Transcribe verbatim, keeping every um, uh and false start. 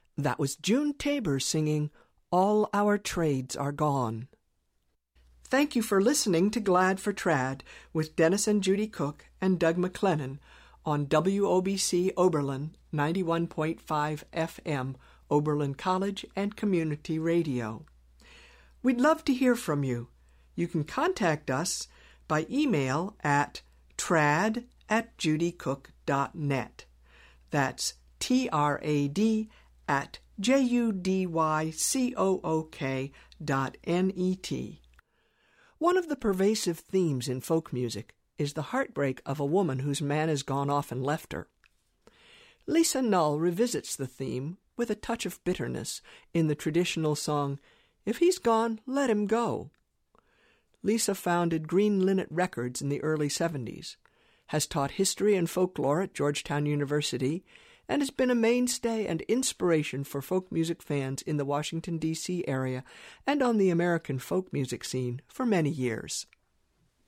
That was June Tabor singing All Our Trades Are Gone. Thank you for listening to Glad for Trad with Dennis and Judy Cook and Doug McLennan on W O B C Oberlin ninety-one point five F M, Oberlin College and Community Radio. We'd love to hear from you. You can contact us by email at trad at judycook dot net. That's T R A D at J U D Y C O O K dot N E T. One of the pervasive themes in folk music is the heartbreak of a woman whose man has gone off and left her. Lisa Null revisits the theme with a touch of bitterness in the traditional song, If He's Gone, Let Him Go. Lisa founded Green Linnet Records in the early seventies, has taught history and folklore at Georgetown University, and has been a mainstay and inspiration for folk music fans in the Washington, D C area and on the American folk music scene for many years.